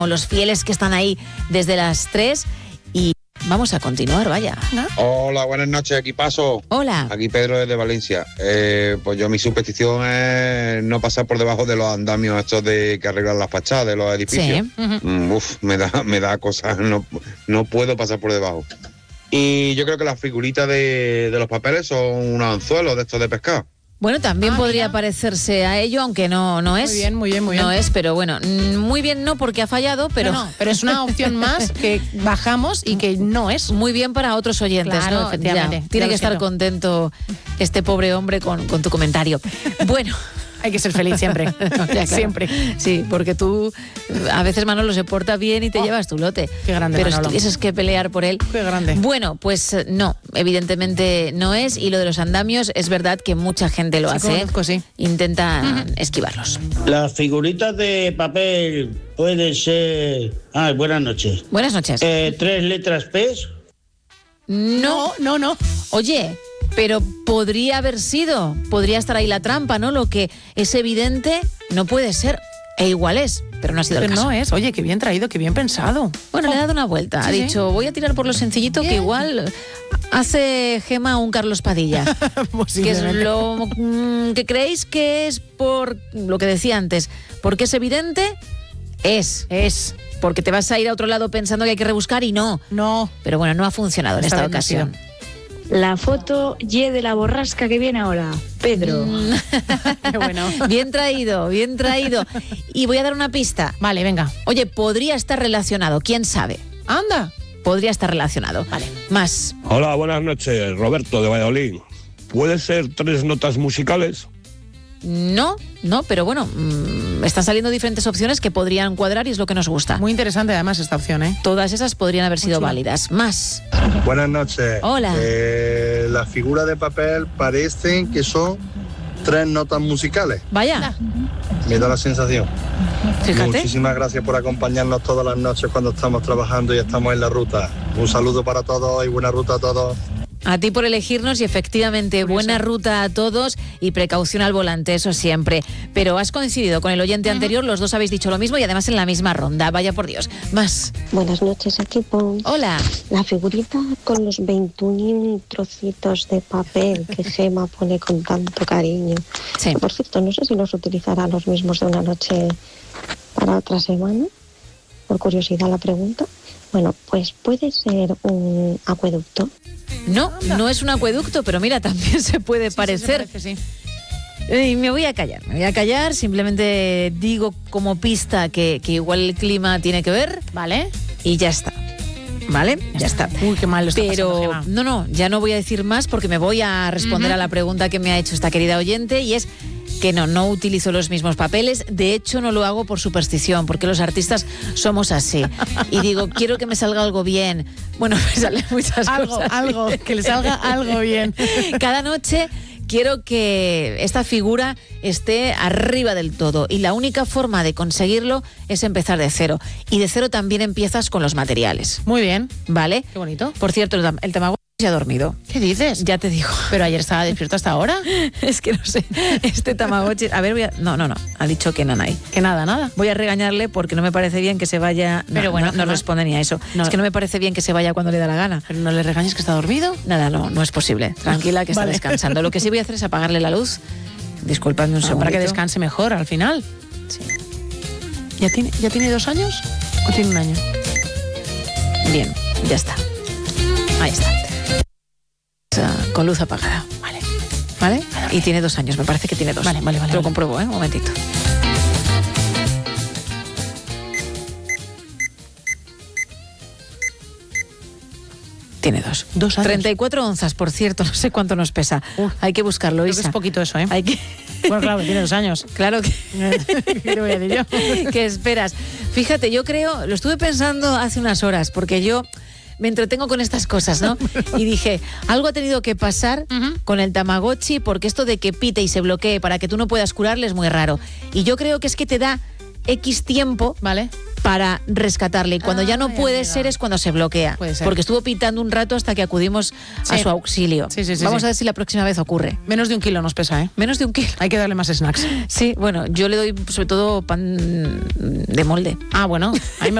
o los fieles que están ahí desde las 3 y vamos a continuar, vaya. ¿No? Hola, buenas noches, equipazo. Hola. Aquí Pedro desde Valencia. Pues yo mi superstición es no pasar por debajo de los andamios estos de que arreglan las fachadas de los edificios. Sí. Me da cosas, no puedo pasar por debajo. Y yo creo que las figuritas de los papeles son unos anzuelos de estos de pescar. Bueno, también podría parecerse a ello, aunque no es. Muy bien. No es, pero bueno, muy bien no porque ha fallado, pero... No, pero es una opción más que bajamos y que no es. Muy bien para otros oyentes, Claro, ¿no? efectivamente. Tiene Ya que lo estar siento. contento este pobre hombre con tu comentario. Bueno... Hay que ser feliz siempre. Claro. Siempre. Sí, porque tú, a veces Manolo se porta bien y te llevas tu lote. Qué grande, pero Manolo. si tuvieses que pelear por él... Qué grande. Bueno, pues no, evidentemente no es. Y lo de los andamios, es verdad que mucha gente lo hace. Conozco, sí. Intenta esquivarlos. Las figuritas de papel pueden ser... buenas noches. Buenas noches. 3 letras P. No. Oye, pero podría haber sido, podría estar ahí la trampa, ¿no? Lo que es evidente no puede ser, e igual es, pero no ha sido el Pero caso. no es. Oye, qué bien traído, qué bien pensado. Bueno, le ha dado una vuelta, ha Sí, dicho, voy a tirar por lo sencillito, que igual hace Gema un Carlos Padilla. Que es lo que creéis que es por lo que decía antes, porque es evidente, es. Porque te vas a ir a otro lado pensando que hay que rebuscar y no. Pero bueno, no ha funcionado en esta ocasión. La foto Y de la borrasca que viene ahora. Pedro. Qué bueno. Bien traído. Y voy a dar una pista. Vale, venga. Oye, podría estar relacionado, quién sabe. Anda. Podría estar relacionado. Vale. Más. Hola, buenas noches, Roberto de Valladolid. ¿Puede ser 3 notas musicales? No, pero bueno, están saliendo diferentes opciones que podrían cuadrar y es lo que nos gusta. Muy interesante además esta opción, ¿eh? Todas esas podrían haber sido chula. válidas. Más. Buenas noches. Hola. Las figuras de papel parecen que son 3 notas musicales. Vaya. Me da la sensación. Fíjate. Muchísimas gracias por acompañarnos todas las noches cuando estamos trabajando y estamos en la ruta. Un saludo para todos y buena ruta a todos. A ti por elegirnos y efectivamente buena ruta a todos y precaución al volante, eso siempre. Pero has coincidido con el oyente anterior, los dos habéis dicho lo mismo y además en la misma ronda. Vaya por Dios. Más. Buenas noches, equipo. Hola. La figurita con los 21 trocitos de papel que Gema pone con tanto cariño. Sí. Por cierto, no sé si los utilizará los mismos de una noche para otra semana. Por curiosidad la pregunta. Bueno, pues puede ser un acueducto. No es un acueducto, pero mira, también se puede parecer. Sí. Me voy a callar, simplemente digo como pista que igual el clima tiene que ver. Vale. Y ya está. ¿Vale? Ya está. Uy, qué mal lo está Pero pasando, Gema. no, ya no voy a decir más porque me voy a responder a la pregunta que me ha hecho esta querida oyente y es que no utilizo los mismos papeles. De hecho, no lo hago por superstición, porque los artistas somos así. Y digo, quiero que me salga algo bien. Bueno, me salen muchas cosas. Algo, que le salga algo bien. Cada noche quiero que esta figura esté arriba del todo. Y la única forma de conseguirlo es empezar de cero. Y de cero también empiezas con los materiales. Muy bien. ¿Vale? Qué bonito. Por cierto, el Tamagotchi ya ha dormido. ¿Qué dices? Ya te digo. Pero ayer estaba despierto hasta ahora. Es que no sé, este Tamagotchi... A ver, No, ha dicho que nanay. Que nada. Voy a regañarle porque no me parece bien que se vaya... Pero bueno, no Gemma, responde ni a eso. no. Es que no me parece bien que se vaya cuando le da la gana. Pero no le regañes que está dormido. Nada, no es posible. Tranquila, que está Vale. descansando. Lo que sí voy a hacer es apagarle la luz. Disculpadme un segundo. Para que descanse mejor al final. Sí. ¿Ya tiene 2 años? ¿O tiene 1 año? Bien, ya está. Ahí está. Con luz apagada. ¿Vale? Y tiene 2 años, me parece que tiene 2. Vale. Te lo compruebo, un momentito. Tiene 2. 2 años. 34 onzas, por cierto, no sé cuánto nos pesa. Hay que buscarlo, Creo que Isa. es poquito eso, ¿eh? Hay que... Bueno, claro, tiene 2 años. Claro que... ¿Qué le voy a decir yo? ¿Qué esperas? Fíjate, yo creo, lo estuve pensando hace unas horas, porque yo me entretengo con estas cosas, ¿no? Y dije, algo ha tenido que pasar con el Tamagotchi, porque esto de que pite y se bloquee para que tú no puedas curarle es muy raro. Y yo creo que es que te da X tiempo, Vale. para rescatarle. Y cuando ya no puede ser es cuando se bloquea. Puede ser. Porque estuvo pitando un rato hasta que acudimos a Sí. su auxilio. Sí, Vamos a ver si la próxima vez ocurre. Menos de 1 kilo nos pesa, ¿eh? Menos de 1 kilo. Hay que darle más snacks. Sí, bueno, yo le doy sobre todo pan de molde. Ah, bueno. A mí me